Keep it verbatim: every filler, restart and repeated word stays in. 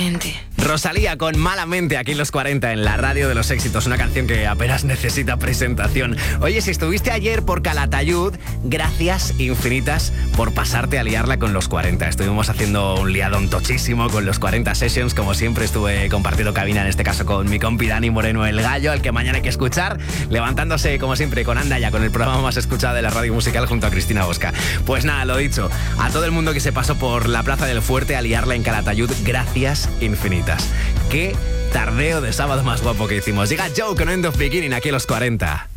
Rosalía con Malamente aquí en los cuarenta en la radio de los éxitos, una canción que apenas necesita presentación. Oye, si estuviste ayer por Calatayud, gracias infinitas por pasarte a liarla con los cuarenta. Estuvimos haciendo un liadón tochísimo con los cuarenta Sessions, como siempre estuve compartiendo cabina, en este caso con mi compi Dani Moreno, el gallo, al que mañana hay que escuchar, levantándose como siempre con Andaya, con el programa más escuchado de la radio musical junto a Cristina Bosca. Pues nada, lo dicho, a todo el mundo que se pasó por la Plaza del Fuerte a liarla en Calatayud, gracias infinitas. Qué tardeo de sábado más guapo que hicimos. Llega Joe con End of Beginning aquí a los cuarenta.